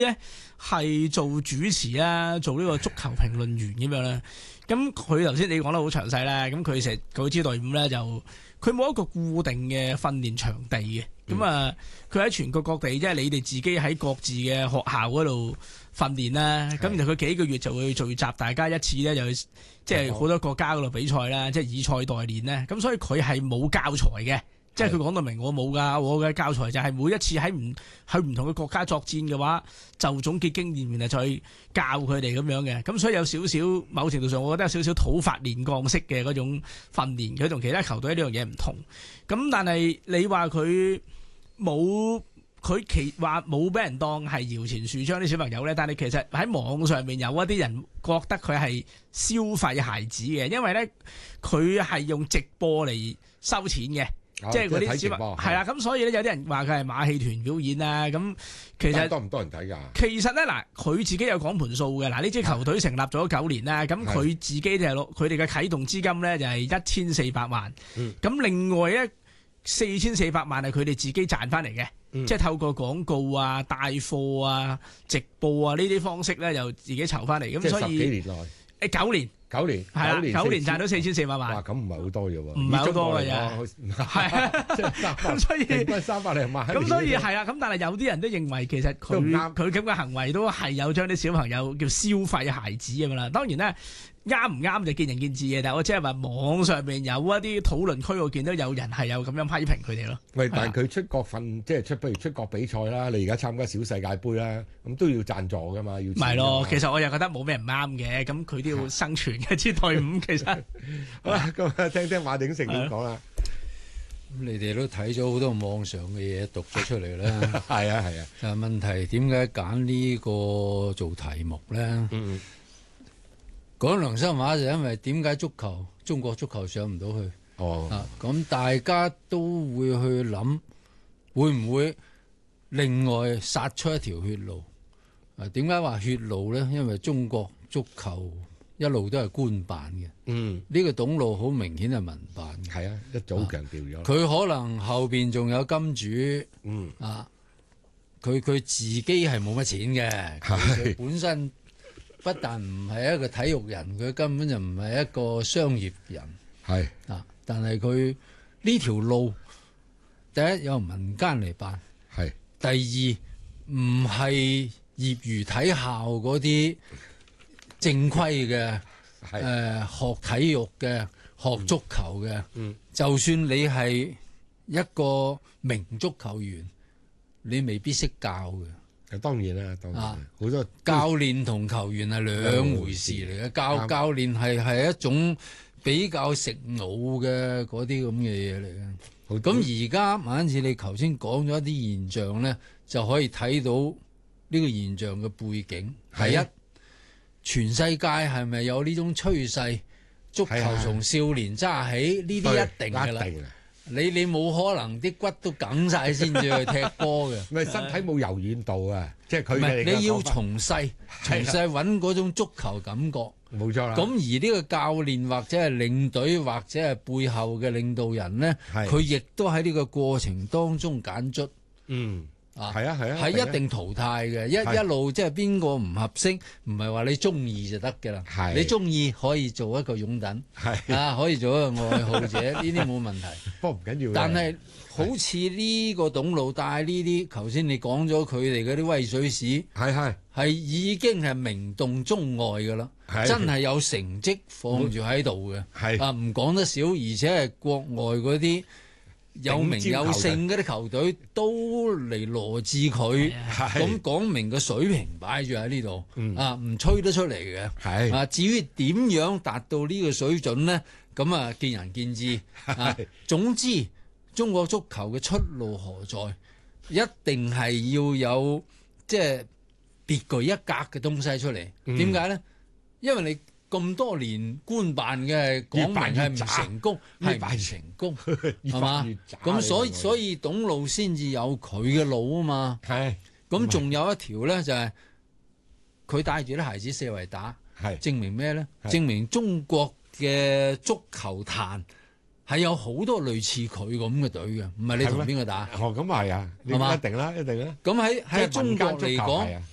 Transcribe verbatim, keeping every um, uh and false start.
咧係做主持啦，做呢個足球評論員咁樣啦。咁佢頭先你講得好詳細啦。咁佢成佢支隊伍咧就佢冇一個固定嘅訓練場地嘅。咁啊，佢喺全國各地，即係你哋自己喺各自嘅學校嗰度訓練啦。咁然後佢幾個月就會聚集大家一次咧，就即係好多國家嗰度比賽啦，即係以賽代練咧。咁所以佢係冇教材嘅。即係佢講到明，我冇㗎，我嘅教材就係每一次喺唔喺唔同嘅國家作戰嘅話，就總結經驗，然後再教佢哋咁樣嘅。咁所以有少少某程度上，我覺得有少少土法煉鋼式嘅嗰種訓練，佢同其他球隊呢樣嘢唔同。咁但係你話佢冇佢其話冇俾人當係搖錢樹將啲小朋友咧，但係其實喺網上面有一啲人覺得佢係消費孩子嘅，因為咧佢係用直播嚟收錢嘅。即係嗰啲小朋友係啦，咁所以咧有啲人話佢係馬戲團表演啦。咁其實多唔多人睇㗎？ 其實咧嗱，佢自己有講盤數嘅。嗱，呢支球隊成立咗九年啦，咁佢自己就係攞佢哋嘅啟動資金咧就係一千四百萬。咁、嗯、另外咧四千四百萬係佢哋自己賺翻嚟嘅，嗯、即係透過廣告啊、帶貨啊、直播啊呢啲方式咧，就自己籌翻嚟。咁所以十幾年內誒九年。 九年係啦，九年賺到四千四百萬。 哇，咁唔係好多嘅喎， 唔係好多嘅啫。係啊，咁所以平均三百零萬。 咁所以係啦，咁但係有啲人都認為其實佢佢咁嘅行為都係有將啲小朋友叫消費孩子咁啦。當然咧，啱唔啱就見仁見智嘅。但係我即係話網上面有一啲討論區，我見到有人係有咁樣批評佢哋咯。 喂，但係佢出國訓，即係出，譬如出國比賽啦，你而家參加小世界盃啦，咁都要贊助㗎嘛，要。唔係咯， 其實我又覺得冇咩唔啱嘅，咁佢都要生存嘅支隊伍，其實。 好啦，咁啊，聽聽馬鼎盛點講啦。 咁你哋都睇咗好多網上嘅嘢讀咗出嚟啦。 係啊係啊。 但係問題點解揀呢個做題目咧？嗯。講良心話就因為點解足球中國足球上唔到去？哦。啊，咁大家都會去諗，會唔會另外殺出一條血路？啊，點解話血路咧？因為中國足球一路都係官辦嘅。嗯。呢個董路好明顯係民辦嘅。係啊，一早強調咗。佢、啊、可能後邊仲有金主。嗯。啊，佢佢自己係冇乜錢嘅。佢本身。不但唔係一個體育人，佢根本就唔係一個商業人。係啊，但係佢呢條路，第一有民間嚟辦，係第二唔係業餘體校嗰啲正規嘅，誒、呃、學體育嘅、學足球嘅。嗯，就算你係一個名足球員，你未必識教嘅。 當然啦，當然好、啊、多教練同球員係兩回事嚟嘅。教教練係係一種比較食腦嘅嗰啲咁嘅嘢嚟嘅。咁而家馬恩賜你頭先講咗一啲現象咧，就可以睇到呢個現象嘅背景。第一，全世界係咪有呢種趨勢？足球從少年揸起，呢啲一定㗎啦。你你冇可能啲骨都梗晒先至去踢波嘅， 唔係身體冇柔軟度啊！即係佢哋你要從細從細揾嗰種足球感覺， 冇錯啦。咁而呢個教練或者係領隊或者係背後嘅領導人咧，佢亦都喺呢個過程當中揀卒。嗯。啊，係啊，係啊，係一定淘汰嘅，一一路即係邊個唔合適，唔係話你中意就得嘅啦。係，你中意可以做一個擁躉，係啊，可以做一個愛好者，呢啲冇問題。 不過唔緊要。但係好似呢個董路帶呢啲，頭先你講咗佢哋嗰啲威水史，係係係已經係名動中外㗎啦，真係有成績放住喺度嘅。係啊，唔講得少，而且係國外嗰啲有名有姓嗰啲球隊都嚟羅致佢，咁講明個水平擺住喺呢度，啊唔吹得出嚟嘅。係啊，至於點樣達到呢個水準咧，咁啊見仁見智。啊，總之中國足球嘅出路何在？一定係要有即係別具一格嘅東西出嚟。點解咧？因為你咁多年官辦嘅講明係唔成功，係唔成功，係嘛？咁所以所以董路先至有佢嘅路啊嘛。係。咁仲有一條咧，就係佢帶住啲孩子四圍打，係證明咩咧？證明中國嘅足球壇係有好多類似佢咁嘅隊嘅，唔係你同邊個打？ 哦，咁係啊，係嘛？一定啦，一定啦。 咁喺喺中國嚟講，